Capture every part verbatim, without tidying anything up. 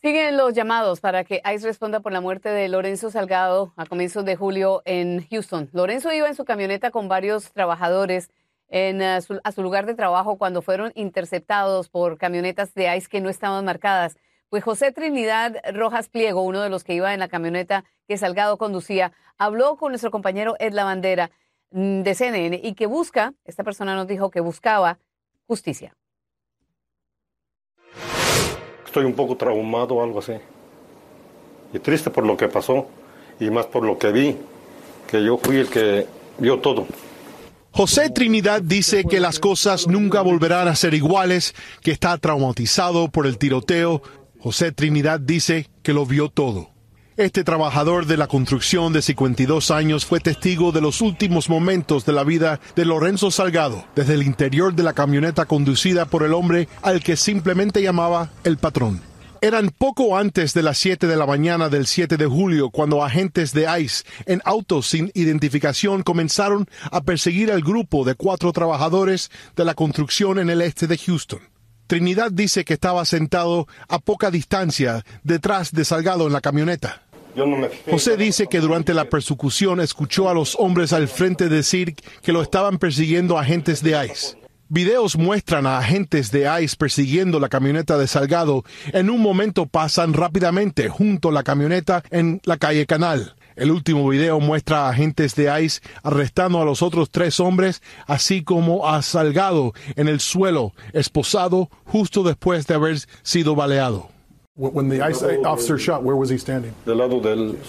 Siguen los llamados para que I C E responda por la muerte de Lorenzo Salgado a comienzos de julio en Houston. Lorenzo iba en su camioneta con varios trabajadores en, uh, su, a su lugar de trabajo cuando fueron interceptados por camionetas de I C E que no estaban marcadas. Pues José Trinidad Rojas Pliego, uno de los que iba en la camioneta que Salgado conducía, habló con nuestro compañero Ed Lavandera de C N N y que busca, esta persona nos dijo que buscaba justicia. Estoy un poco traumado o algo así. Y triste por lo que pasó y más por lo que vi, que yo fui el que vio todo. José Trinidad dice que las cosas nunca volverán a ser iguales, que está traumatizado por el tiroteo. José Trinidad dice que lo vio todo. Este trabajador de la construcción de cincuenta y dos años fue testigo de los últimos momentos de la vida de Lorenzo Salgado, desde el interior de la camioneta conducida por el hombre al que simplemente llamaba el patrón. Eran poco antes de las siete de la mañana del siete de julio cuando agentes de I C E en autos sin identificación comenzaron a perseguir al grupo de cuatro trabajadores de la construcción en el este de Houston. Trinidad dice que estaba sentado a poca distancia detrás de Salgado en la camioneta. José dice que durante la persecución escuchó a los hombres al frente decir que lo estaban persiguiendo agentes de I C E. Videos muestran a agentes de I C E persiguiendo la camioneta de Salgado. En un momento pasan rápidamente junto a la camioneta en la calle Canal. El último video muestra a agentes de I C E arrestando a los otros tres hombres, así como a Salgado en el suelo, esposado justo después de haber sido baleado. When the I C E officer shot, where was he standing? Del lado del...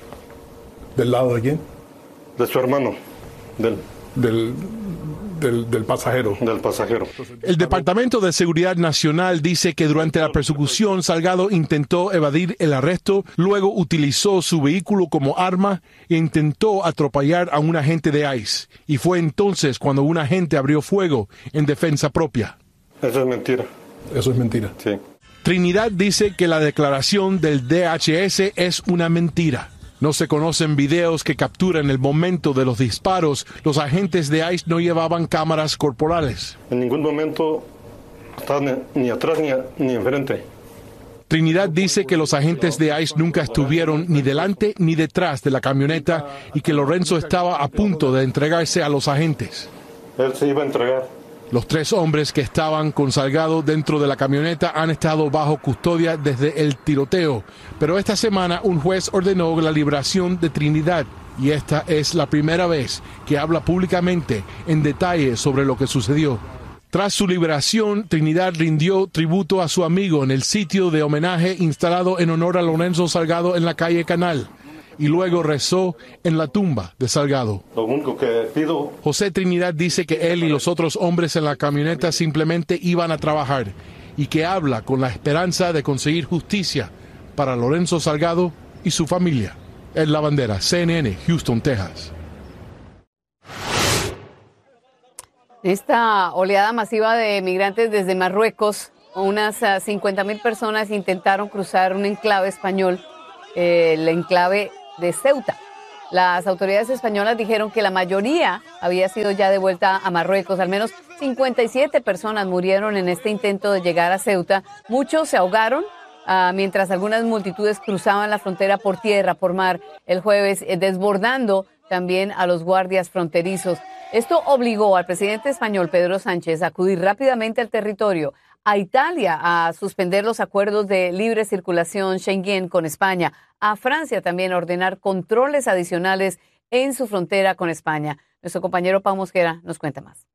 ¿Del lado de quién? De su hermano, del... Del, del, del pasajero. Del pasajero. El Departamento de Seguridad Nacional dice que durante la persecución Salgado intentó evadir el arresto, luego utilizó su vehículo como arma e intentó atropellar a un agente de I C E. Y fue entonces cuando un agente abrió fuego en defensa propia. Eso es mentira. Eso es mentira. Sí. Trinidad dice que la declaración del D H S es una mentira. No se conocen videos que capturan el momento de los disparos. Los agentes de I C E no llevaban cámaras corporales. En ningún momento estaban ni atrás ni, a, ni enfrente. Trinidad dice que los agentes de I C E nunca estuvieron ni delante ni detrás de la camioneta y que Lorenzo estaba a punto de entregarse a los agentes. Él se iba a entregar. Los tres hombres que estaban con Salgado dentro de la camioneta han estado bajo custodia desde el tiroteo, pero esta semana un juez ordenó la liberación de Trinidad y esta es la primera vez que habla públicamente en detalle sobre lo que sucedió. Tras su liberación, Trinidad rindió tributo a su amigo en el sitio de homenaje instalado en honor a Lorenzo Salgado en la calle Canal. Y luego rezó en la tumba de Salgado. Lo único que pido... José Trinidad dice que él y los otros hombres en la camioneta simplemente iban a trabajar y que habla con la esperanza de conseguir justicia para Lorenzo Salgado y su familia. Ed Lavandera, C N N, Houston, Texas. Esta oleada masiva de migrantes desde Marruecos, unas cincuenta mil personas intentaron cruzar un enclave español, eh, el enclave de Ceuta. Las autoridades españolas dijeron que la mayoría había sido ya devuelta a Marruecos. Al menos cincuenta y siete personas murieron en este intento de llegar a Ceuta. Muchos se ahogaron, uh, mientras algunas multitudes cruzaban la frontera por tierra, por mar, el jueves, eh, desbordando también a los guardias fronterizos. Esto obligó al presidente español Pedro Sánchez a acudir rápidamente al territorio, a Italia a suspender los acuerdos de libre circulación Schengen con España, a Francia también a ordenar controles adicionales en su frontera con España. Nuestro compañero Pau Mosquera nos cuenta más.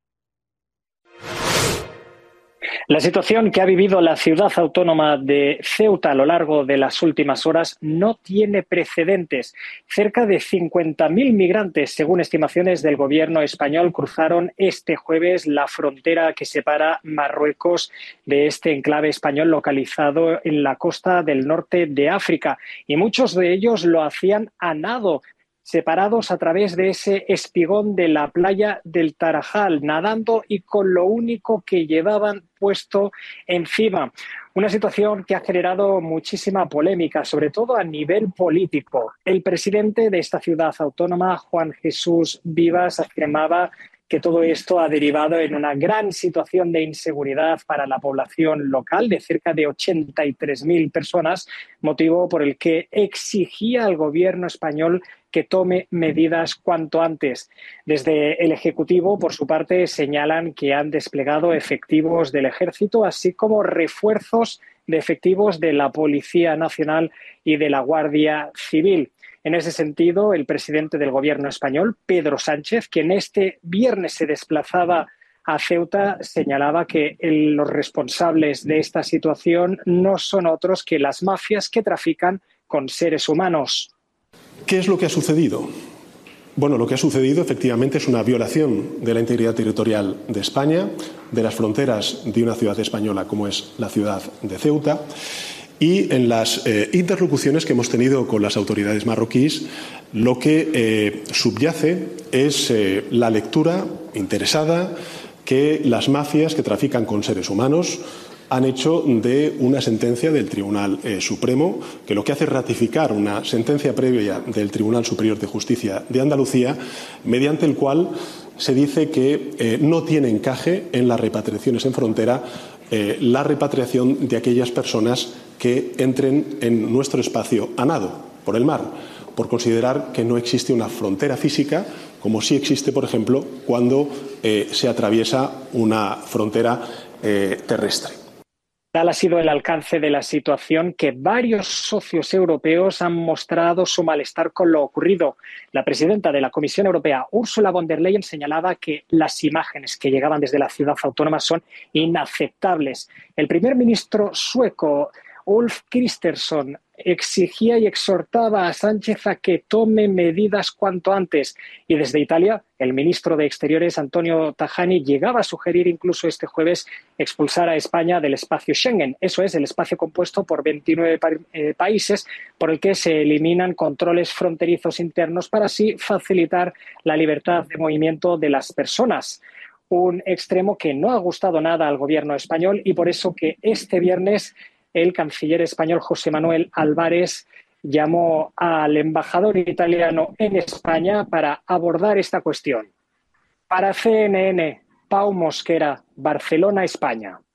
La situación que ha vivido la ciudad autónoma de Ceuta a lo largo de las últimas horas no tiene precedentes. Cerca de cincuenta mil migrantes, según estimaciones del gobierno español, cruzaron este jueves la frontera que separa Marruecos de este enclave español localizado en la costa del norte de África. Y muchos de ellos lo hacían a nado, separados a través de ese espigón de la playa del Tarajal, nadando y con lo único que llevaban puesto encima. Una situación que ha generado muchísima polémica, sobre todo a nivel político. El presidente de esta ciudad autónoma, Juan Jesús Vivas, afirmaba que todo esto ha derivado en una gran situación de inseguridad para la población local de cerca de ochenta y tres mil personas, motivo por el que exigía al gobierno español que tome medidas cuanto antes. Desde el Ejecutivo, por su parte, señalan que han desplegado efectivos del Ejército, así como refuerzos de efectivos de la Policía Nacional y de la Guardia Civil. En ese sentido, el presidente del Gobierno español, Pedro Sánchez, quien este viernes se desplazaba a Ceuta, señalaba que el, los responsables de esta situación no son otros que las mafias que trafican con seres humanos. ¿Qué es lo que ha sucedido? Bueno, lo que ha sucedido efectivamente es una violación de la integridad territorial de España, de las fronteras de una ciudad española como es la ciudad de Ceuta, y en las eh, interlocuciones que hemos tenido con las autoridades marroquíes, lo que eh, subyace es eh, la lectura interesada que las mafias que trafican con seres humanos han hecho de una sentencia del Tribunal eh, Supremo, que lo que hace es ratificar una sentencia previa del Tribunal Superior de Justicia de Andalucía, mediante el cual se dice que eh, no tiene encaje en las repatriaciones en frontera eh, la repatriación de aquellas personas que entren en nuestro espacio a nado, por el mar, por considerar que no existe una frontera física, como sí existe, por ejemplo, cuando eh, se atraviesa una frontera eh, terrestre. Tal ha sido el alcance de la situación que varios socios europeos han mostrado su malestar con lo ocurrido. La presidenta de la Comisión Europea, Ursula von der Leyen, señalaba que las imágenes que llegaban desde la ciudad autónoma son inaceptables. El primer ministro sueco, Ulf Kristersson, exigía y exhortaba a Sánchez a que tome medidas cuanto antes. Y desde Italia, el ministro de Exteriores, Antonio Tajani, llegaba a sugerir incluso este jueves expulsar a España del espacio Schengen. Eso es, el espacio compuesto por veintinueve pa eh, países por el que se eliminan controles fronterizos internos para así facilitar la libertad de movimiento de las personas. Un extremo que no ha gustado nada al gobierno español y por eso que este viernes el canciller español José Manuel Álvarez llamó al embajador italiano en España para abordar esta cuestión. Para C N N, Pau Mosquera, Barcelona, España.